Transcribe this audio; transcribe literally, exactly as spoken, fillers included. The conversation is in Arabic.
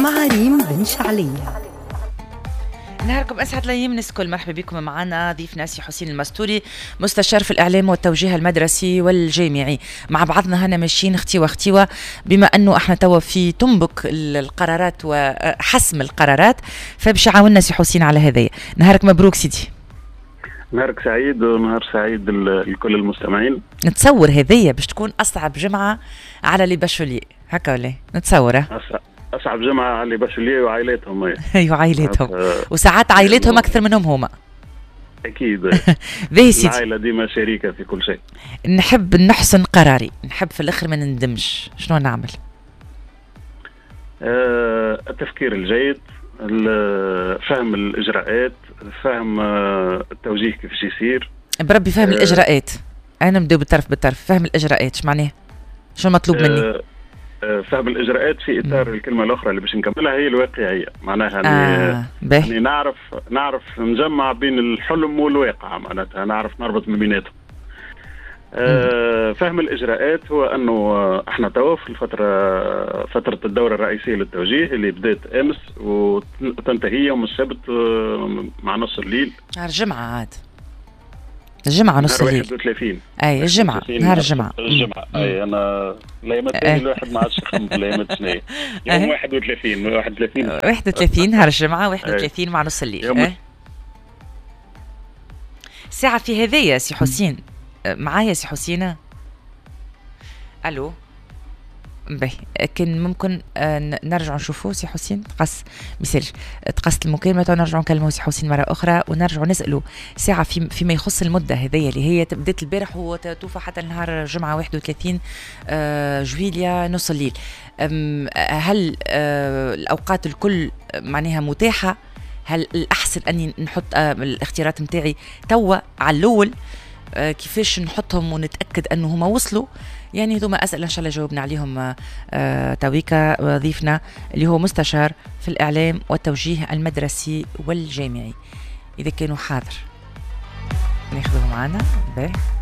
مع ريم بن شعلية. نهاركم أسعد ليمنس كل. مرحبا بكم. معنا ضيف ناسي حسين المستوري، مستشار في الإعلام والتوجيه المدرسي والجامعي. مع بعضنا هنا ماشيين اختيوة اختيوة، بما أنه احنا توا في تنبك القرارات وحسم القرارات، فبش عاوننا سي حسين على هذايا. نهارك مبروك سيدي. نهارك سعيد ونهار سعيد لكل المستمعين. نتصور هذايا باش تكون أصعب جمعة على لي باشولي، هكا ولا نتصور؟ أصعب أصعب جمعة على لي باشولي وعائلاتهم. أيوة عائلاتهم، وساعات عائلاتهم أكثر منهم هما. أكيد. باهي سيدي، العائلة ديما شريكة في كل شيء. نحب نحسن قراري، نحب في الآخر ما نندمش، شنو نعمل؟ أه التفكير الجيد، فهم الإجراءات، فهم التوجيه كيفاش يصير. بربي فهم أه الإجراءات. أنا نبدأ بالطرف بالطرف. فهم الإجراءات شو معناه؟ شو مطلوب مني؟ أه فهم الإجراءات في إطار الكلمة الأخرى اللي باش نكملها هي الواقعية. معناها آه يعني نعرف نعرف نجمع بين الحلم والواقع، معناتها نعرف نربط من بيناتهم. آه فهم الإجراءات هو أنه احنا توا في الفترة فترة الدورة الرئيسية للتوجيه اللي بدأت أمس وتنتهي يوم السبت مع نص الليل. نهار الجمعة عاد الجمعة نص الليل. واحد وثلاثين. أي الجمعة، نهار الجمعة. الجمعة. أي أنا الأيامات الثانية الواحد ما عادش يخمم في الأيامات الثانية. يوم واحد وثلاثين واحد وثلاثين واحد وثلاثين نهار الجمعة، واحد وثلاثين مع نص الليل. ساعة في هذيا سي حسين. معايا سي حسين؟ ألو. باهي، كان ممكن نرجع نشوفوه سي حسين؟ تقص مثالش تقصت المكالمة ونرجع نكلمه سي حسين مرة أخرى ونرجع نسأله ساعة في فيما يخص المدة هذية اللي هي بدات البارح وتوفى حتى نهار الجمعة واحد وثلاثين جويليا نص الليل. هل الأوقات الكل معناها متاحة؟ هل الأحسن أني نحط الاختيارات متاعي توا على الأول؟ كيفاش نحطهم ونتأكد أنه هما وصلوا؟ يعني هذوما أسئلة إن شاء الله جاوبنا عليهم آه تويكا ضيفنا اللي هو مستشار في الإعلام والتوجيه المدرسي والجامعي. إذا كانوا حاضر ناخذه معنا. باهي.